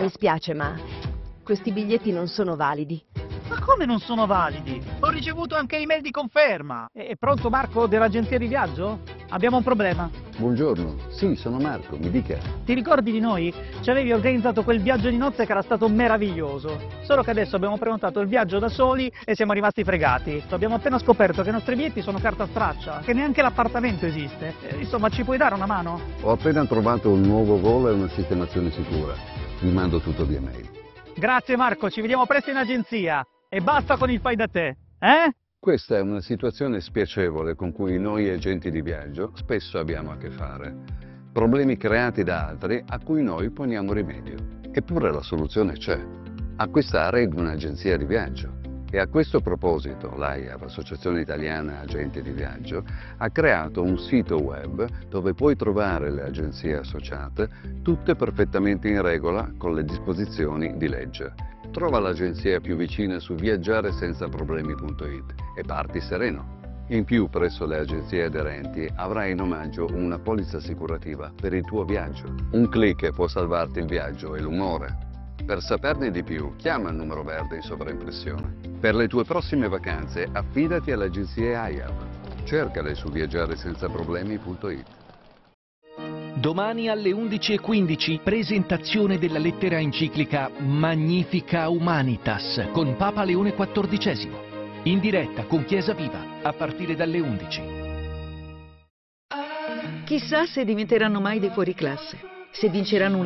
Mi spiace, ma questi biglietti non sono validi. Ma come non sono validi? Ho ricevuto anche email di conferma. È pronto Marco dell'agenzia di viaggio? Abbiamo un problema. Buongiorno, sì, sono Marco, mi dica. Ti ricordi di noi? Ci avevi organizzato quel viaggio di nozze che era stato meraviglioso. Solo che adesso abbiamo prenotato il viaggio da soli e siamo rimasti fregati. Abbiamo appena scoperto che i nostri biglietti sono carta straccia, che neanche l'appartamento esiste. Insomma, ci puoi dare una mano? Ho appena trovato un nuovo volo e una sistemazione sicura. Vi mando tutto via mail. Grazie Marco, ci vediamo presto in agenzia. E basta con il fai da te, eh? Questa è una situazione spiacevole con cui noi agenti di viaggio spesso abbiamo a che fare. Problemi creati da altri a cui noi poniamo rimedio. Eppure la soluzione c'è. Acquistare in un'agenzia di viaggio. E a questo proposito l'AIAV, Associazione Italiana Agenti di Viaggio, ha creato un sito web dove puoi trovare le agenzie associate, tutte perfettamente in regola con le disposizioni di legge. Trova l'agenzia più vicina su viaggiaresenzaproblemi.it e parti sereno. In più, presso le agenzie aderenti avrai in omaggio una polizza assicurativa per il tuo viaggio. Un click può salvarti il viaggio e l'umore. Per saperne di più, chiama il numero verde in sovraimpressione. Per le tue prossime vacanze, affidati alle agenzie AIAV. Cercale su viaggiaresenzaproblemi.it. Domani alle 11:15, presentazione della lettera enciclica Magnifica Humanitas con Papa Leone XIV. In diretta con Chiesa Viva, a partire dalle 11. Chissà se diventeranno mai dei fuoriclasse, se vinceranno